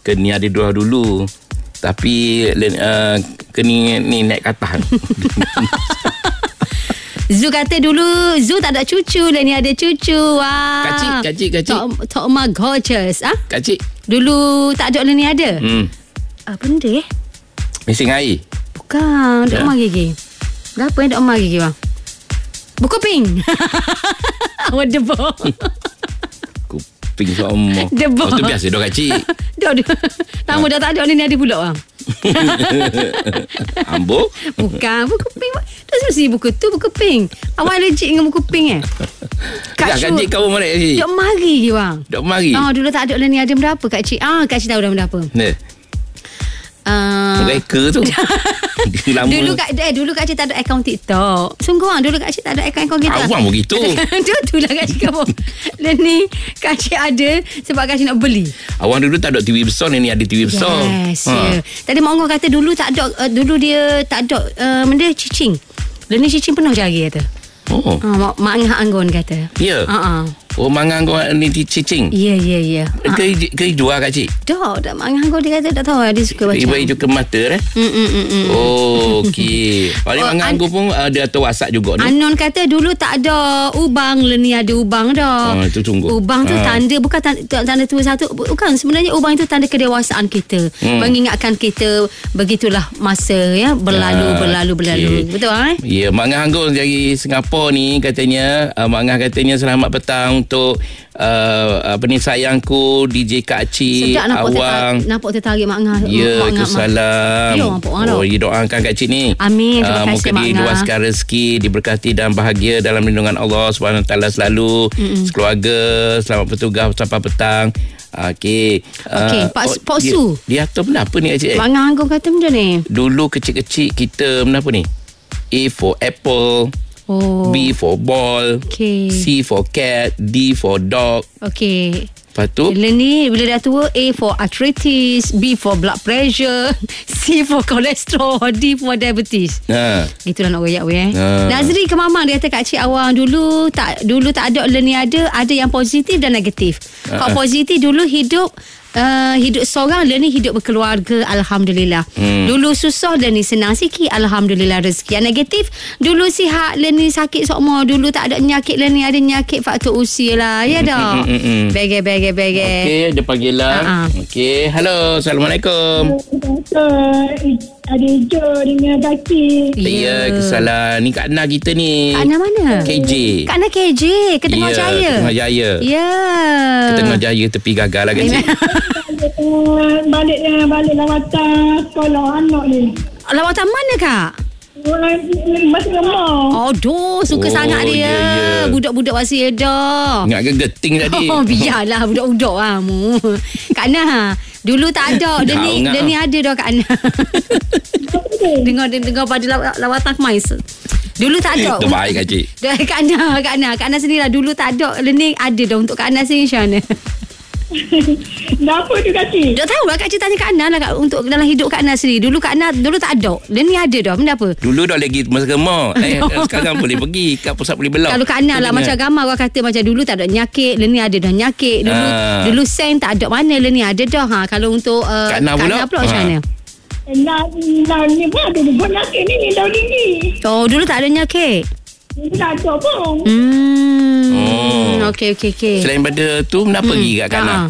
kena ada dua dulu. Tapi kena ni naik katah. Zu kata dulu Zu tak ada cucu, Leni ada cucu. Wah. Kacik. Tok Mak gorgeous. Kacik. Dulu tak ada, Leni ada. Apa benda Mesin air. Bukan, Dok Mak gigi. Berapa Dok Mak gigi bang? Berkuping. Awak debok. Kuping sama. Debok. Tu biasa dah kacik. Dok. Lama dah tak ada, Leni ada pula bang. Ambo? Bukan, berkuping. Dah semesti buku tu berkuping. Awak allergic dengan berkuping Kak Cik kau mana Kak Cik? Dok mari je bang. Dok mari? Dulu tak ada, Leni ada berapa Kak Cik? Kak Cik tahu dah berapa? Mereka tu. Dulu Kak Cik tak ada akaun TikTok. Sungguh dulu Kak Cik tak ada akaun kita. Awang begitu. Itulah Kak Cik kamu. Leni Kak Cik ada sebab Kak Cik nak beli. Awang dulu tak ada TV besar, ni ada TV besar. Yes. Tadi Mak Ongkong kata dulu tak ada, dulu dia tak ada benda cicing. Leni cicing penuh jari kata. Mak Anggon kata. Ya. Mak Anggon ni cicing. Ya. Ke jual Kak Cik? Tak Mak Anggon dia kata tak tahu, dia suka baca. Ibu hijau ke mata okey. Mak Anggon pun dia tu WhatsApp juga ni. Anon kata dulu tak ada ubang, Leni ada ubang dah. Itu sungguh. Ubang tu tanda, bukan tanda tua satu. Bukan, sebenarnya ubang itu tanda kedewasaan kita. Mengingatkan kita begitulah masa berlalu. Okay. Betul Ya, Mak Anggon dari Singapura ni katanya, Mak Angah katanya selamat petang untuk sayangku DJ Kak Cik. Sedap nampak tertarik Mak Angah. Ya, salam. Ya doakan Kak Cik ni. Amin. Terima kasih Moga diluaskan rezeki, diberkati dan bahagia dalam lindungan Allah SWT selalu. Sekeluarga selamat bertugas sampai petang. Okey. Pak Su. Dia atur benda apa ni Kak Cik? Mak Angah kata macam ni. Dulu kecil-kecil kita benda apa ni? A for apple, B for ball, C for cat, D for dog. Okey. Lepas tu Leni bila dah tua, A for arthritis, B for blood pressure, C for cholesterol, D for diabetes. Itulah nak royak Nazri ke Mamang dia kata Kak Cik awang dulu tak ada, Leni ada yang positif dan negatif. Kalau positif dulu hidup seorang, Leni hidup berkeluarga, alhamdulillah. Dulu susah, Leni senang sikit, alhamdulillah rezeki. Yang negatif, dulu sihat, Leni sakit semua. Dulu tak ada penyakit, Leni ada penyakit faktor usia lah. Ya dah. Bege. Okey, dia panggil lah. Okey, hello, Assalamualaikum. Ada Jo dengan Kaki. Ya, kesalahan. Ni Kak Na kita ni. Kak Na mana? KJ. Kak Na KJ, Ketengah Jaya. Ketengah Jaya. Ya. Ketengah Jaya tepi gagal lah Kak Cik. Balik lawatan sekolah anak ni. Lawatan mana Kak? Masih lemah. Suka sangat dia. Ya. Budak-budak masih ada. Ingat ke geting tadi? Biarlah budak-budak kamu. Kak Na, dulu tak ada. Dia ni ada dah Kak Na. Dengar pada lawatan mais. Dulu tak ada. Itu baik Kak Cik. Kak Na sendirilah. Dulu tak ada. Learning ada dah untuk Kak Na sendiri macam mana? Kenapa tu Kak Cik? Tak tahu lah Kak Cik tanya Kak Na lah untuk dalam hidup Kak Na sendiri. Dulu Kak Na tak ada. Learning ada dah. Benda apa? Dulu dah lagi masa gemar. Sekarang boleh pergi kat pusat beli belak. Kalau Kak Na lah macam gambar orang kata macam dulu tak ada nyakit, Learning ada dah nyakit. Dulu sen tak ada mana, Learning ada dah. Kalau untuk Kak Na pula macam mana? Ni pun ada penyakit ni dah tinggi. Dulu tak ada nyakit. Tak ada pun. Okey. Selain pada tu, kenapa pergi kat Kak Na?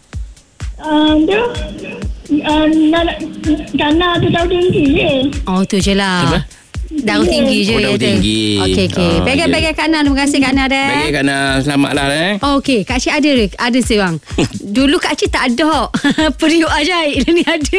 Kak Na tu tahu tinggi je. Tu je lah. Daun tinggi je. Daun tinggi. Okey. Bagai Kak Na. Terima kasih Kak Na dah. Bagai Kak Na. Selamatlah Okey. Kak Cik ada seorang. Dulu Kak Cik tak ada periuk ajaib. Ni ada.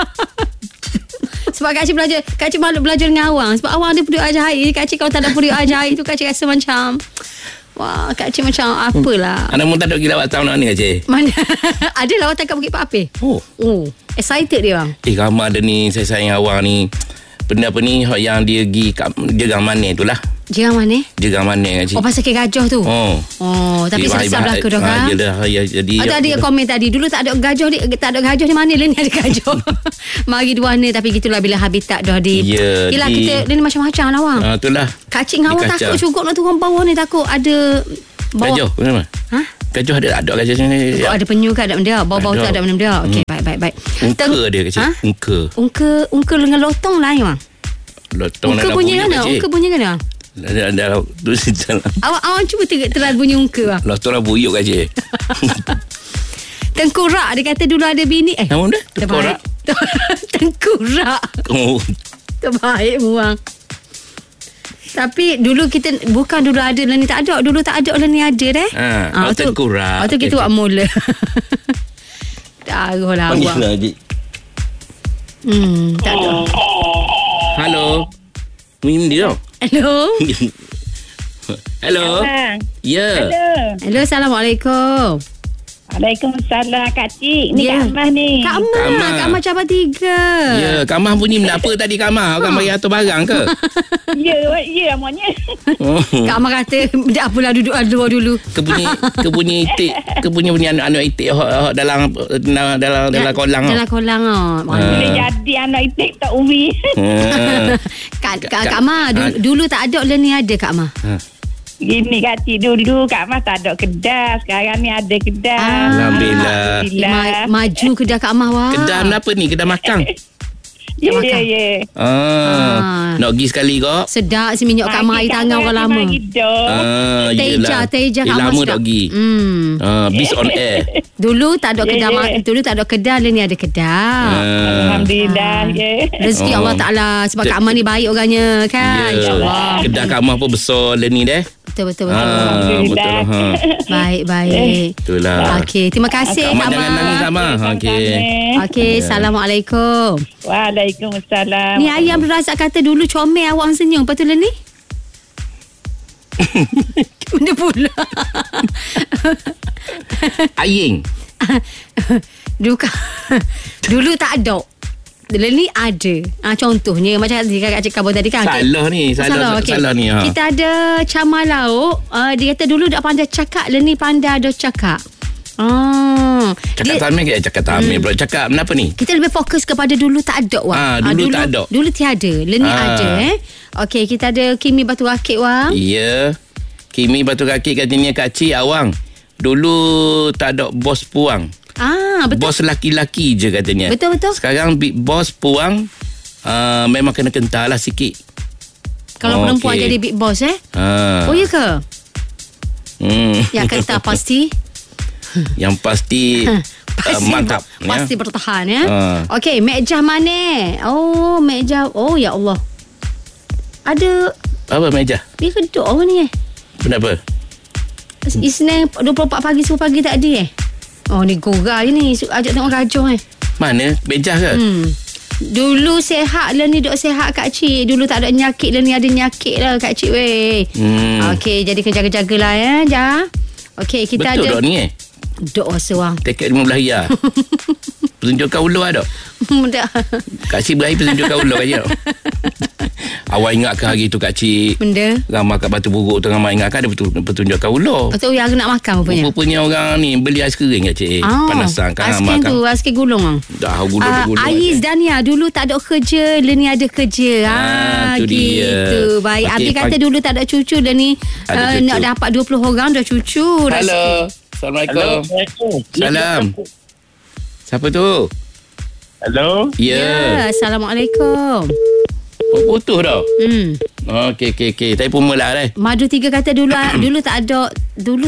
Sebab Kak Cik malu belajar dengan Awang. Sebab Awang ada periuk ajaib. Kak Cik kalau tak ada periuk ajaib tu, Kak Cik rasa macam, wah, Kak Cik macam apalah. Anda pun tak ada pergi lawatan ni Kak Cik? Mana? Ada lawatan kat Bukit Papir. Excited dia bang. Ramai ada ni, saya sayang Awang ni. Benda apa ni yang dia pergi kat Jegang Manis tu lah. Jegang mana? Jegang Manis Kak Cik. Pasal kek gajah tu. Tapi selesai belaka dah kan. Jadi ada komen tadi dulu tak ada gajah di mana, Leni ada gajah. Mari dua ni, tapi gitulah bila habitat dah yelah kita Leni macam-macam lah Wang. Itulah. Kak Cik ngawang takut cukup nak turun bawah ni, takut ada gajah. Kenapa? Gajah ada gajah ni. Ada penyu ke ada benda. Bawah-bawah tu ada benda. Okey, baik. Baik. Ungka dia kecil. Ungka dengan lotong lain bang. Lotong Ungka bunyi mana? Ungka bunyi mana? Dalam Awak cuba telan bunyi ungka bang. lotong lah buyuk kecil. Tengkorak dia kata dulu ada bini. Nama dia? Tengkorak. Tengkorak. Oh. Terbaik muang. Tapi dulu kita bukan dulu ada lah ni tak ada. Dulu tak ada lah ni ada deh. Tengkorak. Waktu kita buat mula. Taruh lah Panggil awak. lah Haji. Tak ada. Halo. Minum dia tau. Hello. Hello. Ya. Hello, Assalamualaikum. Waalaikumsalam Kak Cik. Ni Kak Amah ni. Kak Amah cabar 3. Ya, Kak Amah bunyi apa tadi Kak Amah? Orang bagi atur barang ke? Ya amanya. Kak Amah kata tak apalah duduk luar dulu. Kebunyi itik, kebunyi anak itik dalam kolang. Dalam kolang Boleh jadi anak itik tak umi. Kak Amah dulu tak ada lah ni ada Kak Amah. Gini Kak Cik, dulu Kak Amah tak ada kedai. Sekarang ni ada kedai. Alhamdulillah. Maju kedai Kak Amah wah. Kedai apa ni? Kedai makan. Ya. Nak pergi sekali kok. Sedap si minyak Kak Amah air tangan orang lama. Teja Kak Amah lama sedap. tak pergi. Bis on air. Dulu tak ada kedai. Dulu tak ada kedai, ni ada kedai. Alhamdulillah. Rezeki Allah Ta'ala. Sebab Kak Amah ni baik orangnya kan. InsyaAllah. Kedai Kak Amah pun besar ni deh. Betul. Betul. Baik. Itulah. Okey, terima kasih Kak Amah jangan nangis Amah. Amah. Okey, Assalamualaikum. Waalaikumsalam. Ni ayam Razak kata dulu comel awak senyum. Betul lah ni? Benda pula. Aying. Dulu tak ada. Dulu ni ada. Contohnya macam kakak cakap tadi kan. Salah ni. Okay. Salah ni. Kita ada Camal Lauk. Dia kata dulu tak pandai cakap. Lah ni pandai ada cakap. Cakap tamil ke? Cakap tamil pula. Cakap kenapa ni? Kita lebih fokus kepada dulu tak ada wang. Dulu tak ada. Dulu tiada. Lah ni ada Okey, kita ada Kimi Batu Rakit wang. Ya. Kimi Batu Rakit katanya Kak Cik awang. Dulu tak ada bos puang. Betul. Bos laki-laki je katanya. Betul. Sekarang big boss puang memang kena kental lah sikit. Kalau perempuan jadi big boss Oh ya ke? Yang kata pasti. Yang pasti mantap. Pasti bertahan Okey, meja mana? Meja. Oh ya Allah. Ada apa meja? Dia kedok apa ni Kenapa? Isnin 24 pagi 10 pagi tak ada ni gurau je ni. Ajak tengok gajah Mana? Meja ke? Dulu sehat lah ni. Duk sehat Kak Cik. Dulu tak ada nyakit lah ni. Ada nyakit lah Kak Cik weh. Okey, jadi kena jaga-jaga lah Okey, kita betul ada. Betul dok ni Duk rasa wang. Tiket 15 riyal. Pertunjukan ulo ada? Mudah. Kak Cik berakhir pertunjukan ulo aja. Awak ingatkan hari tu Kak Cik Benda ramai kat Batu Buruk tu ramai ingatkan ada pertunjukan ulo. Betul yang nak makan rupanya. Rupanya orang ni beli ais kering Kak Cik. Panasan kan makan. Ais kering gulung bang. Dah gulung. Ais Dania dulu tak ada kerja. Lah ni ada kerja. Tu dia. Gitu. Baik. Abi kata dulu tak ada cucu. Dah ni nak dapat 20 orang dah cucu. Halo. Assalamualaikum. Salam. Siapa tu? Hello. Ya. Assalamualaikum. Putus dah. Okey. Tapi pun melak dah. Madu 3 kata dulu tak ada. Dulu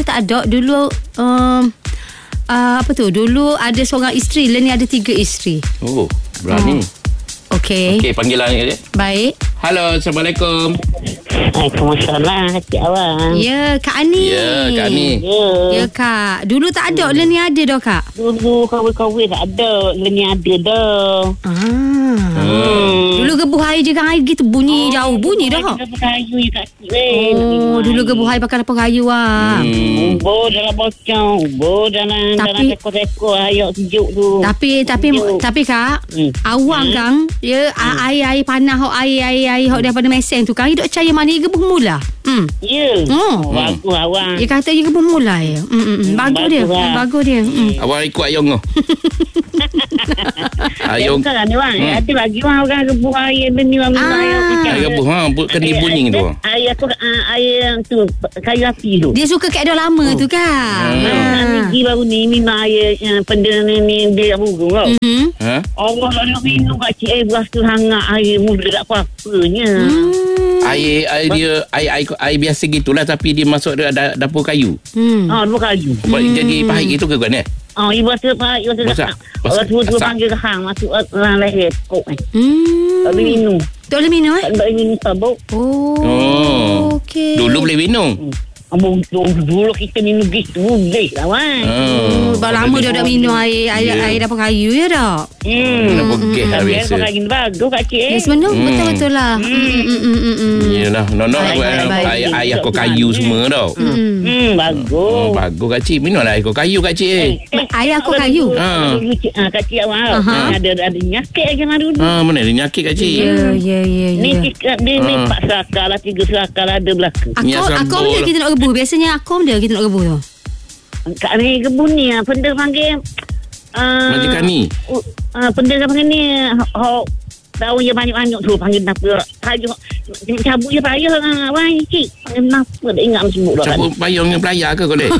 apa tu? Dulu ada seorang isteri. Lah ni ada 3 isteri. Berani. Okey, panggilan ni. Baik. Halo, Assalamualaikum. Waalaikumsalam Cik Awang. Ya, Kak Ani. Ya, Kak Ani. Ya, Kak. Dulu tak ada. Lah ni ada dah, Kak. Dulu kahwin-kahwin tak ada. Ni ada dah. Dulu gebuh air je kan. Air gitu bunyi jauh. Bunyi dah. Kayu je Kak Cik. Dulu gebuh air pakai apa kayu lah. Ubur dalam bocong. Ubur dalam rekor-rekor air sejuk tu. Tapi Kak, awang kan, dia air panas air daripada mesin tu kan, dia duk cari mana dia gebuh mula. Ya. Bagus awang. Dia kata dia gebuh mula ya. Bagus dia. Awang ikut ayong tu. Ayong kan ni bang. Ada bagi orang gebuh air ni orang air. Air gebuh kan dibunyi tu. Air air aku air tu kayu api tu. Dia suka keadaan lama tu kan. Ni baru ni minum air benda ni dia burung tau. Allah nak minum kat cik air berasa hangat air muda tak apa-apanya. Air biasa gitulah tapi dia masuk dapur kayu. Dapur kayu. Jadi pahit gitu ke kan? Ibu rasa pahit, ibu rasa orang tua panggil hang masuk dalam leher kok ni. Tak boleh minum. Tak boleh minum Tak boleh minum sabuk. Okey. Dulu boleh minum. Dulu kita minum gitu boleh lah kan. Lama dah minum air dapur kayu ya tak? Dapur gas lah biasa. Dapur kayu bagus kat cik. Yes benar. Betul lah. Yelah. Nonok air kau kayu semua tau. Bagus. Bagus kat cik. Minum lah air kau kayu kat cik. Air aku kayu. Kat cik awal. Ada nyakit lagi mana dulu. Mana ada nyakit kat cik? Ya. Ni 4 selakar lah, 3 selakar lah ada belakang. Akom dia kita nak rebuh. Biasanya akom dia kita nak rebuh tu. Kat ni kebun ni benda panggil Majikan ni. Benda panggil ni daun yang banyak-banyak tu panggil apa? Kayu cabut je payah abang cik. Panggil apa tak ingat sebut dah. Cabut payung dengan pelayar ke kau dek?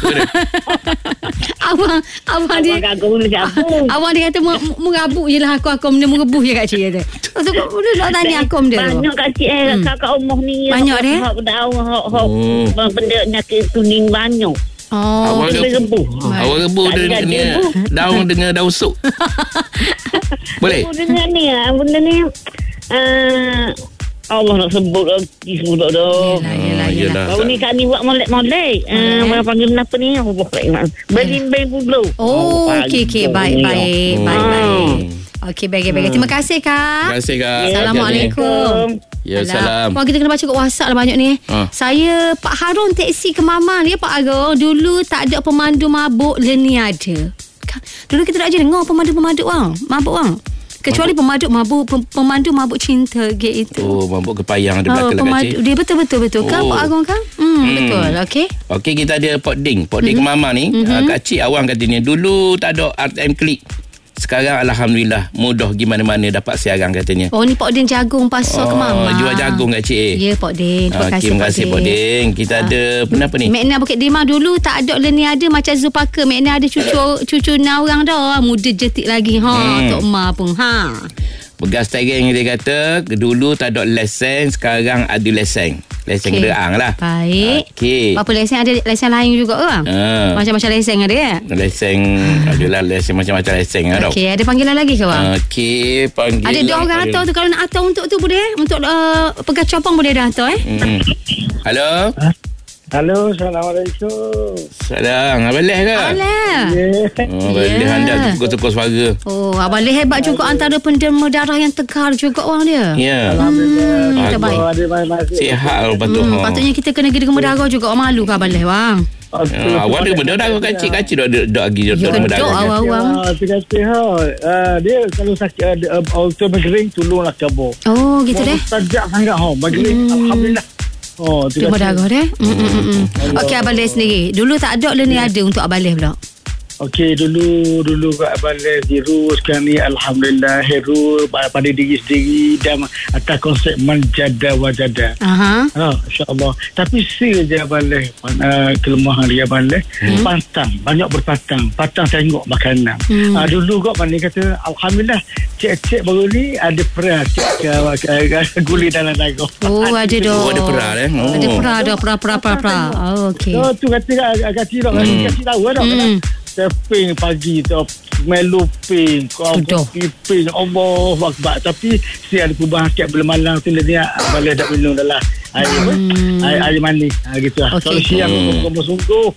Abang dia gagung dia cabut. Abang dia kata merabuk je lah akom dia merebuh je kat cik kata. So dia nak tanya akom dia. Banyak kat cik kakak umur ni. Banyak dia. Daun benda nyakit kuning banyak. Awak rebuh. Awak rebuh dengan daun dengan daun sup. Boleh? Dengan ni benda ni Allah nak sebut lagi sebut dah. Yelah. Kau ni kat ni buat molek. Panggil apa ni? Belimbing pula. Okey. Baik. Okey, baik. Terima kasih Kak. Terima kasih Kak. Assalamualaikum. Ya, salam. Kita kena baca kat WhatsApp lah banyak ni. Saya Pak Harun taksi ke Mamang ya Pak Agong. Dulu tak ada pemandu mabuk, ni ada. Dulu kita tak je dengar pemandu-pemandu mabuk kecuali pemandu mabuk cinta gitu. Mabuk kepayang ada belakang kat cik. Dia betul kan Pak Agong kan? Betul. Okey, kita ada Pok Ding ke Mamang ni. Kak cik awang katanya dulu tak ada RTM Klik. Sekarang Alhamdulillah mudah gimana-mana dapat siaran katanya. Ni Pok Ding jagung pasal ke Mama. Jual jagung kat cik. Ya Pok Ding. Terima kasih Pok Ding. Kita ada apa ni? Makna Bukit Timah dulu tak ada ni ada macam Zulpaka. Makna ada cucu orang dah. Muda jetik lagi Tok Ma pun Begas tereng dia kata dulu tak ada lesen, sekarang ada lesen. Lesen kenderaan lah. Baik. Berapa lesen? Ada lesen lain juga ke? Macam-macam lesen ada ya? Lesen adalah lesen macam-macam lesen ada. Okey, ada panggilan lagi ke bang? Okey, panggilan. Ada dua orang atau tu kalau nak atau untuk tu boleh? Untuk pegas copong boleh dah atau Halo. Halo, Assalamualaikum. Salam. Abang Leh ke? Alah. Abang Leh anda tukar-tukar suara. Abang Leh hebat juga antara penderma darah yang tegar juga orang dia. Ya. Alhamdulillah. Terbaik. Sihat patutnya kita kena derma darah juga. Orang malu ke Abang Leh bang? Awak ada benda darah kacik-kacik dah lagi derma darah. Awang. Dia kalau sakit auto bergering tolonglah cabur. Gitu deh. Tajak sangat bergering alhamdulillah. Terima darah deh. Okey Abang Leh sendiri. Dulu tak ada ni ada untuk Abang Leh pula. Okey, dulu kat Abang Leh hero, sekarang ni alhamdulillah hero pada diri sendiri dan atas konsep menjada wajada. Insya-Allah. Tapi saja Abang Leh kelemahan dia Abang Leh pantang, banyak berpantang, patang tengok makanan. Dulu kok Abang Leh kata alhamdulillah cek baru ni ada perah cek guli dalam dagu. Ada dah. Ada perah Ada perah. Okey. Tu kata kasih tahu dah. Teping pagi tu melu ping ping Allah Akbar. Tapi saya ada perubahan sikit belum malam tu dia boleh tak minum dalam air manis gitu lah. Kalau siang sungguh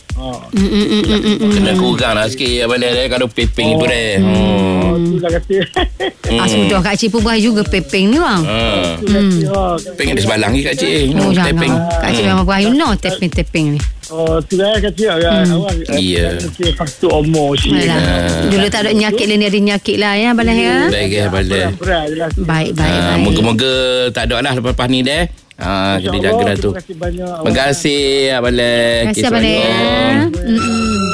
kena kurang lah sikit Abang Leh kalau peping tu deh. Tu dah kata sudah Kak Cik pun buat juga peping ni bang. Peping ada sebalang ni Kak Cik. Teping Kak Cik memang buat teping ni. Tu dah kata awak. Ya. Faktor umur sih. Dulu tak ada nyakit ni ada nyakit lah ya Abang Leh ya. Baik Abang Leh. Baik. Moga-moga tak ada lah lepas ni deh. Kita jaga dah tu. Terima kasih Abang Leh. Terima kasih Abang Leh.